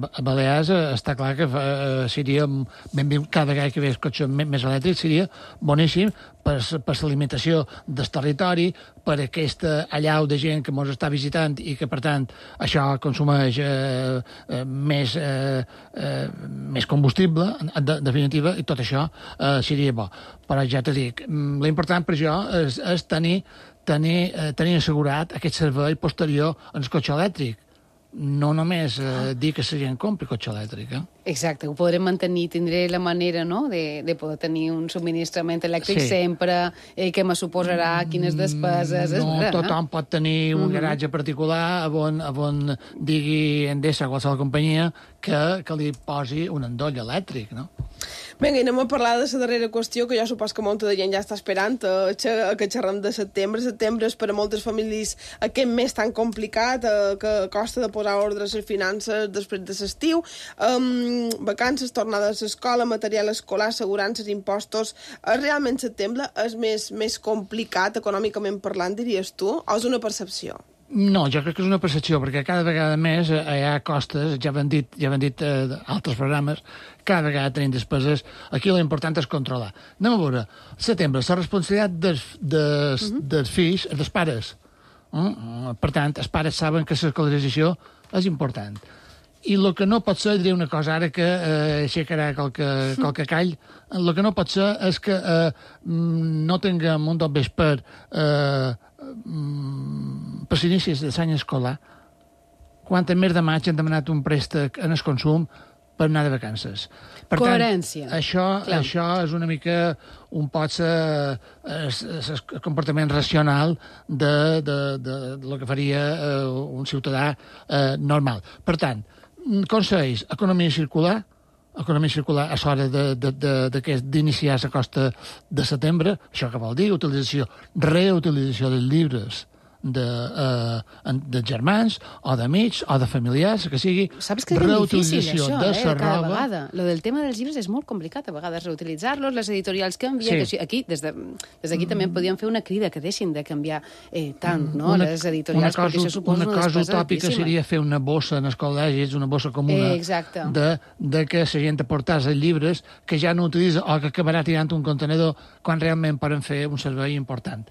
a Balears està clar que seria benvingut cada vegada que hi hagués cotxe més elèctric, seria boníssim per l'alimentació del territori, per aquesta allau de gent que ens està visitant i que, per tant, això consumeix més combustible, en definitiva, i tot això seria bo. Però ja t'ho dic, l'important per jo és tenir assegurat aquest servei posterior en el cotxe elèctric. No només dir que la gent compri cotxe elèctric. Exacte, ho podrem mantenir, tindré la manera, no?, de poder tenir un subministrament elèctric sempre, que me suposarà quines despeses... No tothom pot tenir un garatge particular on digui Endesa o qualsevol companyia que li posi un endoll elèctric, no? Vinga, i anem a parlar de la darrera qüestió, que jo supos que molta de gent ja està esperant, que xerrem de setembre. Setembre és per a moltes famílies aquest mes tan complicat, que costa de posar ordre a les finances després de l'estiu. Vacances, tornada a l'escola, material escolar, assegurances, impostos... Realment setembre és més complicat econòmicament parlant, diries tu, o és una percepció? No, jo crec que és una percepció, perquè cada vegada més hi ha costes, ja ho han dit altres programes, cada vegada tenim despeses. Aquí l'important és controlar. Anem a veure, setembre, la responsabilitat dels fills és dels pares. Per tant, els pares saben que l'escolarització és important. I el que no pot ser, diré una cosa ara que aixecarà qualque call, el que no pot ser és que no tinguem un del vespre per l'inici de l'any escolar, quan en mes de maig han demanat un préstec en el consum per anar de vacances. Per coherència. Tant, això és una mica un pot ser el comportament racional de lo que faria un ciutadà normal. Per tant, consells, economia circular a l'hora d'iniciar la costa de setembre. Això què vol dir? Reutilització dels llibres de germans, o d'amics, o de familiars, que sigui. Saps que és difícil, això, cada vegada. Lo del tema dels llibres és molt complicat, a vegades, reutilitzar-los, les editorials canvien. Sí. Aquí, des d'aquí també podíem fer una crida que deixin de canviar tant, no?, les editorials, perquè això suposa una despesa cosa utòpica seria fer una bossa en els col·legis, una bossa comuna, de que la gent aportàs els llibres que ja no utilitza o que acabarà tirant un contenedor quan realment poden fer un servei important.